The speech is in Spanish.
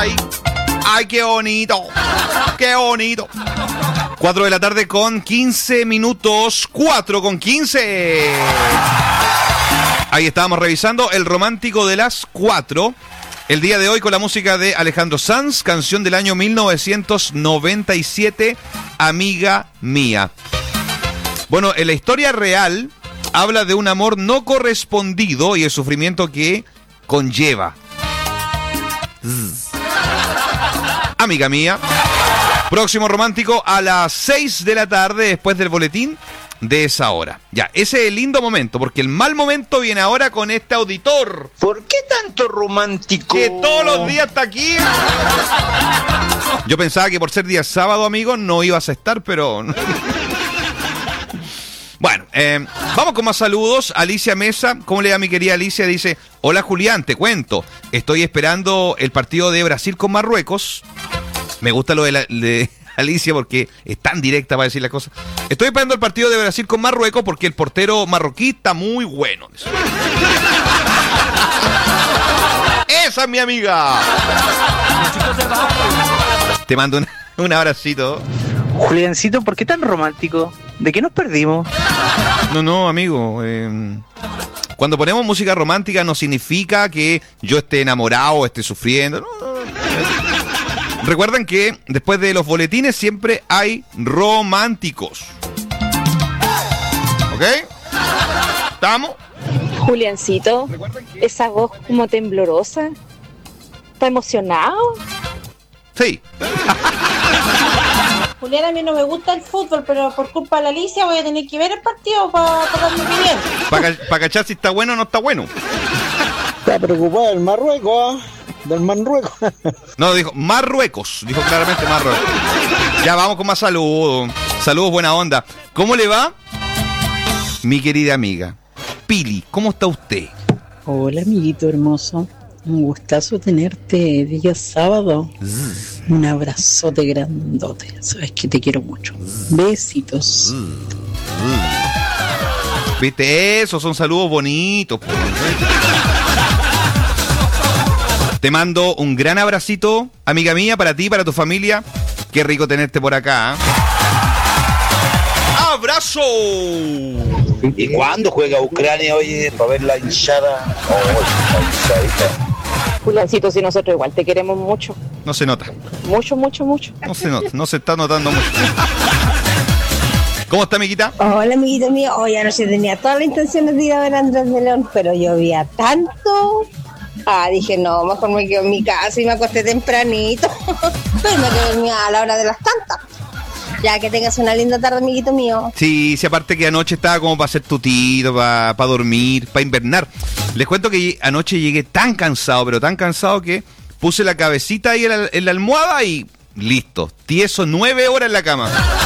¡Ay, qué bonito! ¡Qué bonito! 4 de la tarde con 15 minutos. 4 con 15. Ahí estábamos revisando el romántico de las 4. El día de hoy con la música de Alejandro Sanz, canción del año 1997, Amiga Mía. Bueno, en la historia real habla de un amor no correspondido y el sufrimiento que conlleva. Amiga Mía. Próximo romántico a las 6 de la tarde después del boletín de esa hora. Ya, ese es el lindo momento, porque el mal momento viene ahora con este auditor. ¿Por qué tanto romántico? Que todos los días está aquí. Yo pensaba que por ser día sábado, amigo, no ibas a estar, pero... Bueno, vamos con más saludos. Alicia Mesa, ¿cómo le va mi querida Alicia? Dice, hola Julián, te cuento. Estoy esperando el partido de Brasil con Marruecos. Me gusta lo de Alicia porque es tan directa para decir las cosas. Estoy esperando el partido de Brasil con Marruecos porque el portero marroquí está muy bueno. ¡Esa es mi amiga! Te mando un abracito. Juliancito, ¿por qué tan romántico? ¿De qué nos perdimos? No, amigo. Cuando ponemos música romántica no significa que yo esté enamorado o esté sufriendo. No. Recuerden que después de los boletines siempre hay románticos. ¿Ok? ¿Estamos? Juliancito, esa voz como temblorosa. ¿Está emocionado? Sí. Julián, a mí no me gusta el fútbol, pero por culpa de la Alicia voy a tener que ver el partido para darme bien. Para cachar si está bueno o no está bueno. Está preocupado del Marruecos, del Marruecos. No, dijo Marruecos. Dijo claramente Marruecos. Ya vamos con más saludos. Saludos, buena onda. ¿Cómo le va? Mi querida amiga Pili, ¿cómo está usted? Hola, amiguito hermoso. Un gustazo tenerte día sábado. Un abrazote grandote. Sabes que te quiero mucho. Besitos. ¿Viste? Esos son saludos bonitos. Te mando un gran abracito, amiga mía, para ti, para tu familia. Qué rico tenerte por acá. ¡Abrazo! ¿Y cuándo juega Ucrania, oye, para ver la hinchada? Juliancito, si nosotros igual te queremos mucho. No se nota. Mucho. No se nota, no se está notando mucho. ¿Cómo está, amiguita? Hola, amiguito mío. Hoy anoche tenía todas las intenciones de ir a ver a Andrés de León, pero llovía tanto. Dije, no, mejor me quedo en mi casa y me acosté tempranito. Pero me quedé dormida a la hora de las tantas. Ya, que tengas una linda tarde, amiguito mío. Sí, aparte que anoche estaba como para hacer tutito, para dormir, para invernar. Les cuento que anoche llegué tan cansado, pero tan cansado que puse la cabecita ahí en la almohada y listo. Tieso 9 horas en la cama.